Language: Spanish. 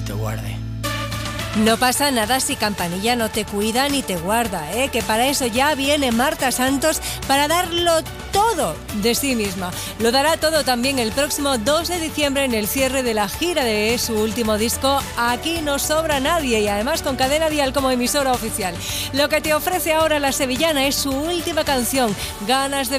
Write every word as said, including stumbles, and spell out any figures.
te guarde. No pasa nada si Campanilla no te cuida ni te guarda, ¿eh? Que para eso ya viene Marta Santos para darlo todo de sí misma. Lo dará todo también el próximo dos de diciembre en el cierre de la gira de su último disco Aquí no sobra nadie, y además con Cadena Dial como emisora oficial. Lo que te ofrece ahora la sevillana es su última canción, Ganas de